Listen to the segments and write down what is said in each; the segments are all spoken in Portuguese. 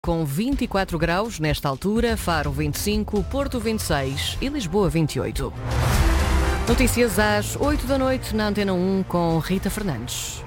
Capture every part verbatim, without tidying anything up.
Com vinte e quatro graus nesta altura, Faro vinte e cinco, Porto vinte e seis e Lisboa vinte e oito. Notícias às oito da noite na Antena um com Rita Fernandes.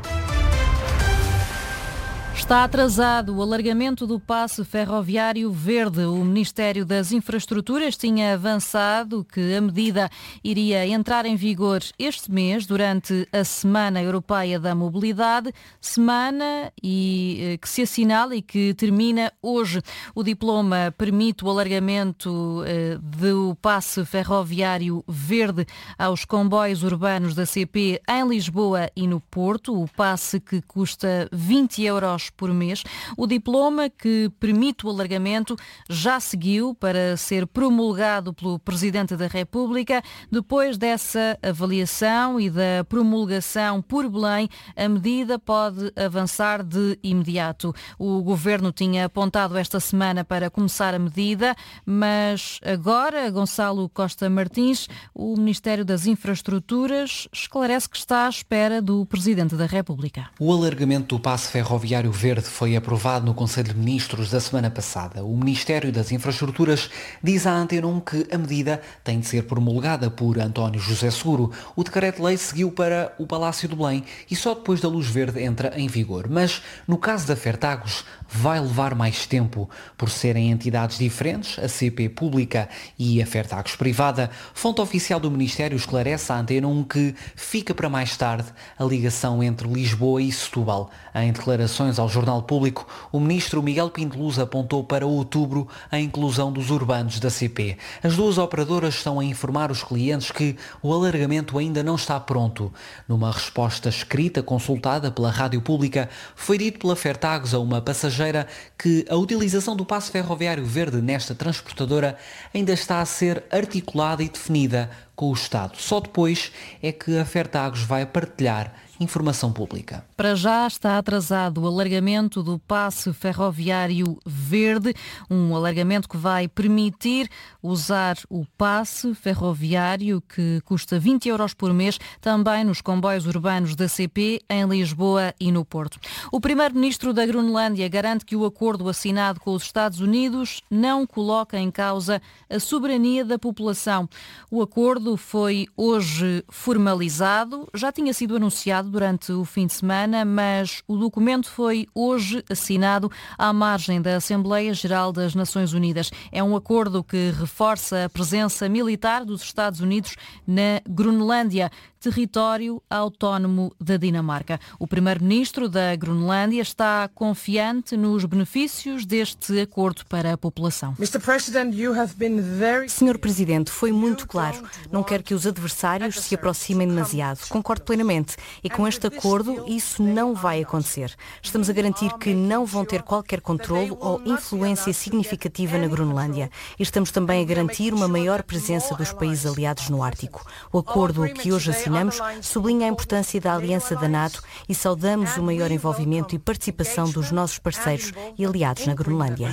Está atrasado o alargamento do passe ferroviário verde. O Ministério das Infraestruturas tinha avançado que a medida iria entrar em vigor este mês durante a Semana Europeia da Mobilidade, semana e, que se assinala e que termina hoje. O diploma permite o alargamento eh, do passe ferroviário verde aos comboios urbanos da C P em Lisboa e no Porto. O passe que custa vinte euros por mês. O diploma que permite o alargamento já seguiu para ser promulgado pelo Presidente da República. Depois dessa avaliação e da promulgação por Belém, a medida pode avançar de imediato. O Governo tinha apontado esta semana para começar a medida, mas agora Gonçalo Costa Martins, o Ministério das Infraestruturas, esclarece que está à espera do Presidente da República. O alargamento do passe ferroviário verde foi aprovado no Conselho de Ministros da semana passada. O Ministério das Infraestruturas diz à Antena um que a medida tem de ser promulgada por António José Seguro. O decreto-lei seguiu para o Palácio de Belém e só depois da luz verde entra em vigor. Mas, no caso da Fertagos, vai levar mais tempo. Por serem entidades diferentes, a C P pública e a Fertagos privada, fonte oficial do Ministério esclarece à Antena um que fica para mais tarde a ligação entre Lisboa e Setúbal. Em declarações ao Jornal Público, o ministro Miguel Pinto Luz apontou para outubro a inclusão dos urbanos da C P. As duas operadoras estão a informar os clientes que o alargamento ainda não está pronto. Numa resposta escrita consultada pela Rádio Pública, foi dito pela Fertagos a uma passageira que a utilização do passe ferroviário verde nesta transportadora ainda está a ser articulada e definida com o Estado. Só depois é que a Fertagos vai partilhar informação pública. Para já está atrasado o alargamento do passe ferroviário verde, um alargamento que vai permitir usar o passe ferroviário que custa vinte euros por mês também nos comboios urbanos da C P em Lisboa e no Porto. O primeiro-ministro da Groenlândia garante que o acordo assinado com os Estados Unidos não coloca em causa a soberania da população. O acordo foi hoje formalizado, já tinha sido anunciado durante o fim de semana, mas o documento foi hoje assinado à margem da Assembleia Geral das Nações Unidas. É um acordo que reforça a presença militar dos Estados Unidos na Groenlândia, território autónomo da Dinamarca. O primeiro-ministro da Groenlândia está confiante nos benefícios deste acordo para a população. Senhor Presidente, foi muito claro. Não quero que os adversários se aproximem demasiado. Concordo plenamente. E com este acordo, isso não vai acontecer. Estamos a garantir que não vão ter qualquer controlo ou influência significativa na Groenlândia. E estamos também a garantir uma maior presença dos países aliados no Ártico. O acordo que hoje assinamos sublinha a importância da aliança da NATO e saudamos o maior envolvimento e participação dos nossos parceiros e aliados na Groenlândia.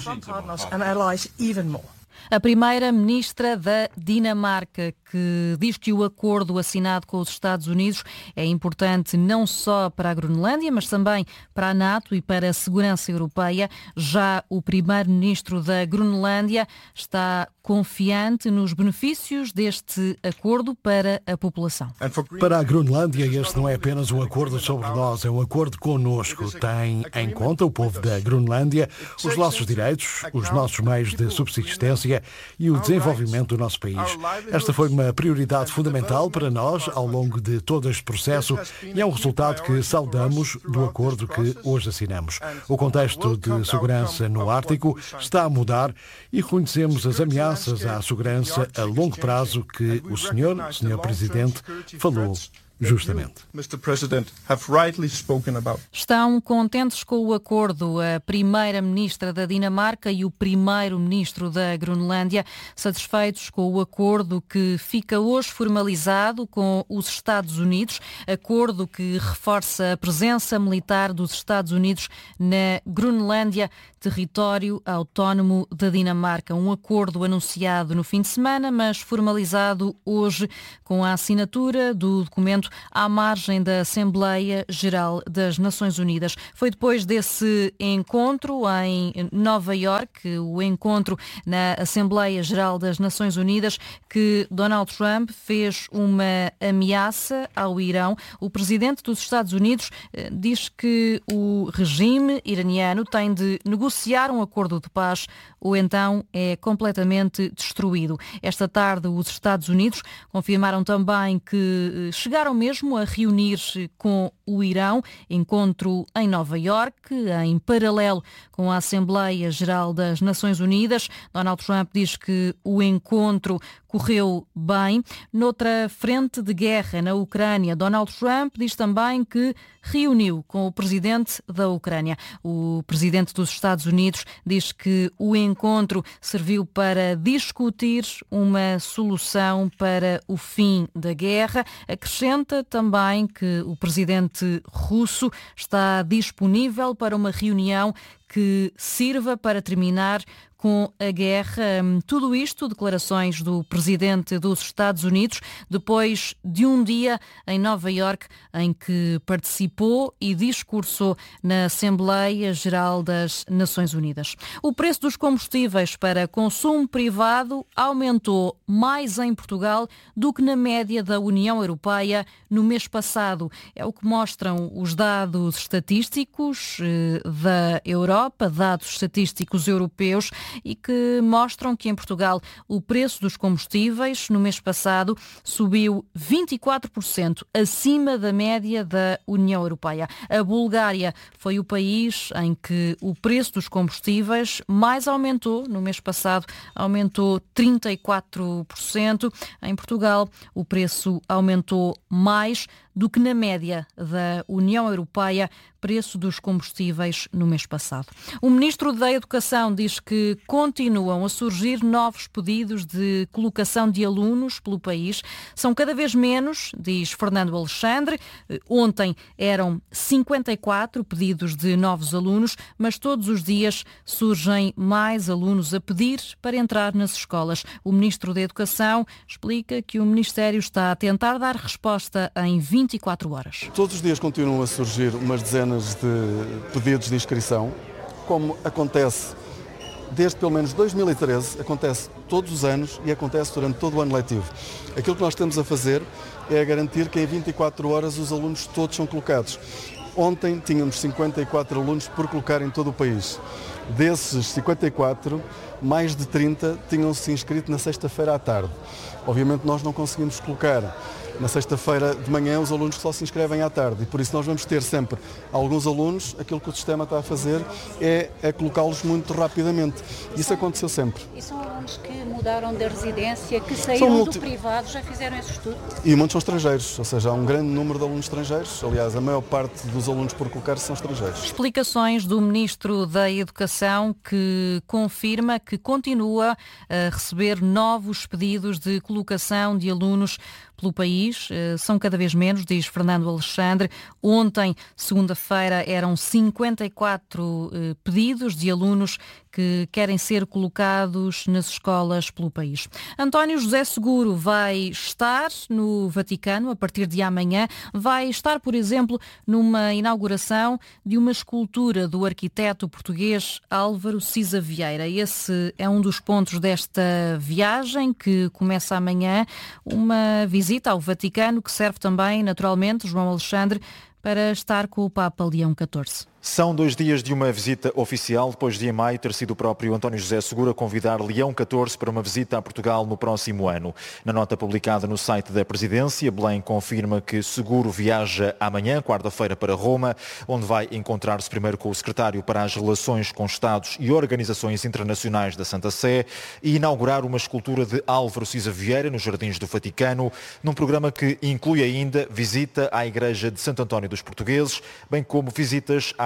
A primeira-ministra da Dinamarca, que diz que o acordo assinado com os Estados Unidos é importante não só para a Groenlândia, mas também para a NATO e para a segurança europeia. Já o primeiro-ministro da Groenlândia está confiante nos benefícios deste acordo para a população. Para a Groenlândia, este não é apenas um acordo sobre nós, é um acordo connosco. Tem em conta o povo da Groenlândia, os nossos direitos, os nossos meios de subsistência e o desenvolvimento do nosso país. Esta foi uma prioridade fundamental para nós ao longo de todo este processo e é um resultado que saudamos do acordo que hoje assinamos. O contexto de segurança no Ártico está a mudar e reconhecemos as ameaças à segurança a longo prazo que o senhor, senhor Presidente, falou justamente. Estão contentes com o acordo a primeira-ministra da Dinamarca e o primeiro-ministro da Groenlândia, satisfeitos com o acordo que fica hoje formalizado com os Estados Unidos, acordo que reforça a presença militar dos Estados Unidos na Groenlândia, território autónomo da Dinamarca. Um acordo anunciado no fim de semana, mas formalizado hoje com a assinatura do documento à margem da Assembleia Geral das Nações Unidas. Foi depois desse encontro em Nova Iorque, o encontro na Assembleia Geral das Nações Unidas, que Donald Trump fez uma ameaça ao Irão. O presidente dos Estados Unidos diz que o regime iraniano tem de negociar um acordo de paz ou então é completamente destruído. Esta tarde os Estados Unidos confirmaram também que chegaram mesmo a reunir-se com o Irão, encontro em Nova Iorque, em paralelo com a Assembleia Geral das Nações Unidas. Donald Trump diz que o encontro correu bem. Noutra frente de guerra na Ucrânia, Donald Trump diz também que reuniu com o presidente da Ucrânia. O presidente dos Estados Unidos diz que o encontro serviu para discutir uma solução para o fim da guerra. Acrescenta também que o presidente russo está disponível para uma reunião que sirva para terminar com a guerra. Tudo isto, declarações do presidente dos Estados Unidos, depois de um dia em Nova Iorque em que participou e discursou na Assembleia Geral das Nações Unidas. O preço dos combustíveis para consumo privado aumentou mais em Portugal do que na média da União Europeia no mês passado. É o que mostram os dados estatísticos da Europa, dados estatísticos europeus, e que mostram que em Portugal o preço dos combustíveis no mês passado subiu vinte e quatro por cento acima da média da União Europeia. A Bulgária foi o país em que o preço dos combustíveis mais aumentou no mês passado, aumentou trinta e quatro por cento. Em Portugal o preço aumentou mais do que na média da União Europeia, preço dos combustíveis no mês passado. O Ministro da Educação diz que continuam a surgir novos pedidos de colocação de alunos pelo país. São cada vez menos, diz Fernando Alexandre. Ontem eram cinquenta e quatro pedidos de novos alunos, mas todos os dias surgem mais alunos a pedir para entrar nas escolas. O Ministro da Educação explica que o Ministério está a tentar dar resposta em vinte e quatro horas. Todos os dias continuam a surgir umas dezenas de pedidos de inscrição, como acontece desde pelo menos dois mil e treze, acontece todos os anos e acontece durante todo o ano letivo. Aquilo que nós estamos a fazer é garantir que em vinte e quatro horas os alunos todos são colocados. Ontem tínhamos cinquenta e quatro alunos por colocar em todo o país. Desses cinquenta e quatro, mais de trinta tinham-se inscrito na sexta-feira à tarde. Obviamente nós não conseguimos colocar na sexta-feira de manhã os alunos que só se inscrevem à tarde e por isso nós vamos ter sempre alguns alunos, aquilo que o sistema está a fazer é, é colocá-los muito rapidamente. Isso aconteceu sempre. E são alunos que mudaram de residência, que saíram multi... do privado, já fizeram esse estudo? E muitos são estrangeiros, ou seja, há um grande número de alunos estrangeiros. Aliás, a maior parte dos alunos por colocar são estrangeiros. Explicações do Ministro da Educação, que confirma que continua a receber novos pedidos de colocação de alunos pelo país. São cada vez menos, diz Fernando Alexandre. Ontem, segunda-feira, eram cinquenta e quatro pedidos de alunos que querem ser colocados nas escolas pelo país. António José Seguro vai estar no Vaticano a partir de amanhã. Vai estar, por exemplo, numa inauguração de uma escultura do arquiteto português Álvaro Siza Vieira. Esse é um dos pontos desta viagem que começa amanhã. Uma visita ao Vaticano que serve também, naturalmente, João Alexandre, para estar com o Papa Leão catorze. São dois dias de uma visita oficial, depois de em maio ter sido o próprio António José Seguro a convidar Leão catorze para uma visita a Portugal no próximo ano. Na nota publicada no site da Presidência, Belém confirma que Seguro viaja amanhã, quarta-feira, para Roma, onde vai encontrar-se primeiro com o secretário para as relações com Estados e organizações internacionais da Santa Sé e inaugurar uma escultura de Álvaro Siza Vieira nos Jardins do Vaticano, num programa que inclui ainda visita à Igreja de Santo António dos Portugueses, bem como visitas à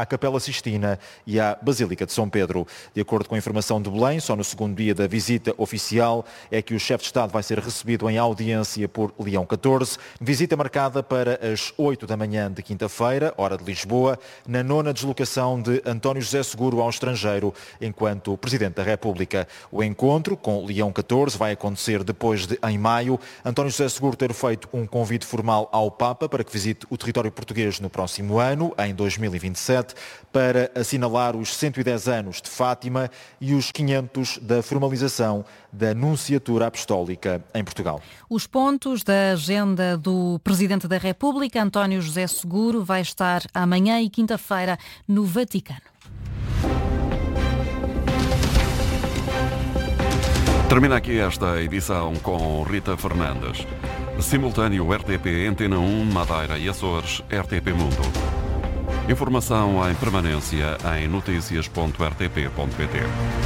à Capela Sistina e à Basílica de São Pedro. De acordo com a informação de Belém, só no segundo dia da visita oficial é que o chefe de Estado vai ser recebido em audiência por Leão catorze, visita marcada para as oito da manhã de quinta-feira, hora de Lisboa, na nona deslocação de António José Seguro ao estrangeiro, enquanto Presidente da República. O encontro com Leão catorze vai acontecer depois de, em maio, António José Seguro ter feito um convite formal ao Papa para que visite o território português no próximo ano, em dois mil e vinte e sete, para assinalar os cento e dez anos de Fátima e os quinhentos da formalização da Nunciatura Apostólica em Portugal. Os pontos da agenda do Presidente da República, António José Seguro, vai estar amanhã e quinta-feira no Vaticano. Termina aqui esta edição com Rita Fernandes. Simultâneo R T P Antena um, Madeira e Açores, R T P Mundo. Informação em permanência em noticias ponto r t p ponto p t.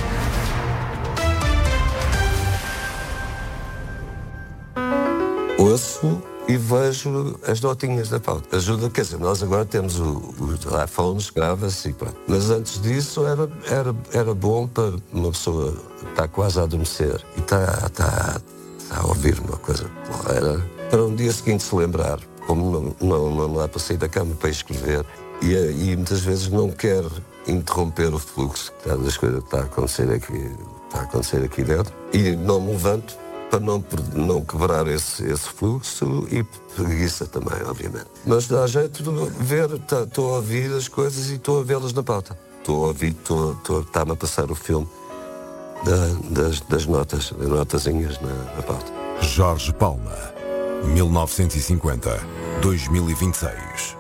Ouço e vejo as notinhas da pauta. Ajuda, quer dizer, nós agora temos o, os iPhones, grava-se e pronto. Mas antes disso era, era, era bom para uma pessoa estar quase a adormecer e está, está, está a ouvir uma coisa. Era para um dia seguinte se lembrar, como não, não, não dá para sair da cama para escrever e, e muitas vezes não quer interromper o fluxo das coisas que está a acontecer aqui, está a acontecer aqui dentro e não me levanto para não, não quebrar esse, esse fluxo e preguiça também, obviamente. Mas dá jeito de ver, estou tá, a ouvir as coisas e estou a vê-las na pauta. Estou a ouvir, está-me a passar o filme da, das, das notas, das notazinhas na, na pauta. Jorge Palma, mil novecentos e cinquenta a dois mil e vinte e seis.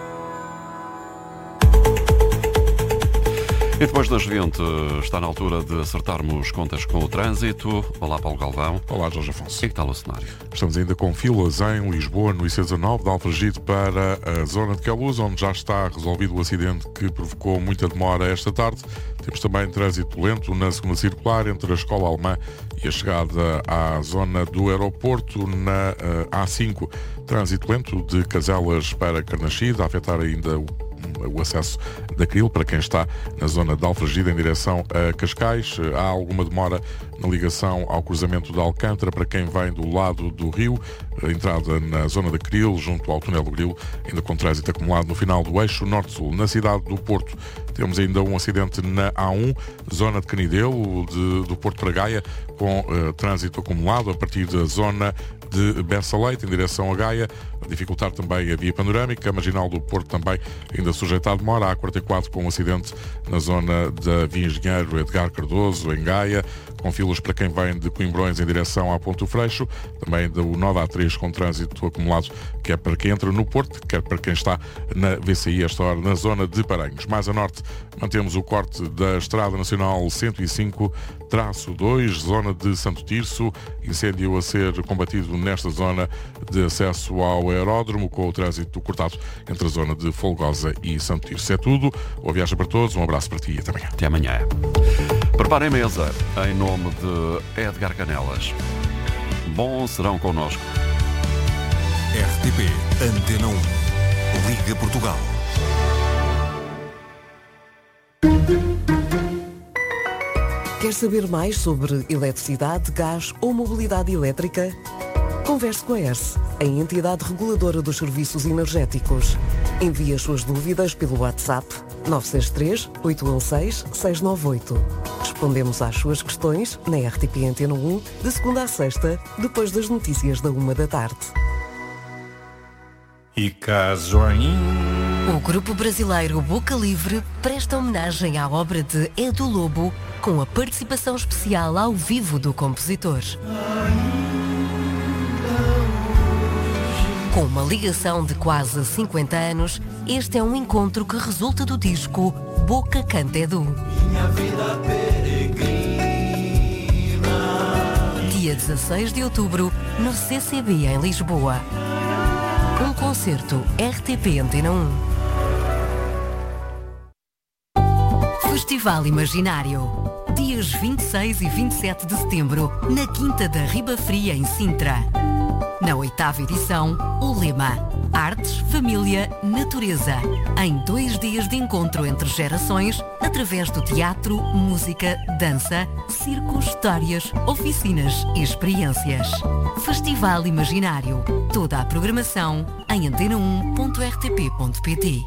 E depois das vinte, está na altura de acertarmos contas com o trânsito. Olá, Paulo Galvão. Olá, Jorge Afonso. O que é que está o cenário? Estamos ainda com filas em Lisboa, no I C dezanove, de Alfragide para a zona de Queluz, onde já está resolvido o acidente que provocou muita demora esta tarde. Temos também trânsito lento na segunda circular, entre a Escola Alemã e a chegada à zona do aeroporto, na uh, A cinco. Trânsito lento de Caselas para Carnaxide, a afetar ainda o o acesso da Cril para quem está na zona de Alfragide em direção a Cascais. Há alguma demora na ligação ao cruzamento de Alcântara para quem vem do lado do Rio. A entrada na zona da Cril, junto ao túnel do Grilo, ainda com trânsito acumulado no final do eixo norte-sul. Na cidade do Porto temos ainda um acidente na A um, zona de Canidelo, de, do Porto para Gaia, com uh, trânsito acumulado a partir da zona de Bessa Leite, em direção a Gaia, a dificultar também a via panorâmica, a marginal do Porto também ainda sujeita à demora, a A quarenta e quatro com um acidente na zona da via Engenheiro Edgar Cardoso, em Gaia, com filas para quem vem de Coimbrões em direção à Ponto Freixo, também do nó da A três com trânsito acumulado, quer para quem entra no Porto, quer para quem está na V C I esta hora, na zona de Paranhos. Mais a norte, mantemos o corte da Estrada Nacional cento e cinco, traço dois, zona de Santo Tirso, incêndio a ser combatido nesta zona de acesso ao aeródromo, com o trânsito cortado entre a zona de Folgosa e Santo Tirso. É tudo, boa viagem para todos, um abraço para ti e até amanhã. Até amanhã. Preparem a mesa, em nome de Edgar Canelas. Bom serão connosco. R T P Antena um, Liga Portugal. Quer saber mais sobre eletricidade, gás ou mobilidade elétrica? Converse com a E R S, a entidade reguladora dos serviços energéticos. Envie as suas dúvidas pelo WhatsApp nove seis três, oito um seis, seis nove oito. Respondemos às suas questões na R T P Antena um, de segunda a sexta, depois das notícias da uma da tarde. E caso ainda... O grupo brasileiro Boca Livre presta homenagem à obra de Edu Lobo com a participação especial ao vivo do compositor. Com uma ligação de quase cinquenta anos, este é um encontro que resulta do disco Boca Canta Edu. Dia dezasseis de outubro, no C C B em Lisboa. Um concerto R T P Antena um. Festival Imaginário. Dias vinte e seis e vinte e sete de setembro, na Quinta da Riba Fria, em Sintra. Na oitava edição, o lema Artes, família, natureza. Em dois dias de encontro entre gerações, através do teatro, música, dança, circo, histórias, oficinas e experiências. Festival Imaginário. Toda a programação em antena um ponto r t p ponto p t.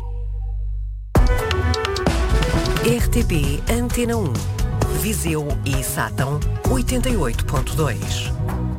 R T P Antena um. Viseu e Sátão, oitenta e oito ponto dois.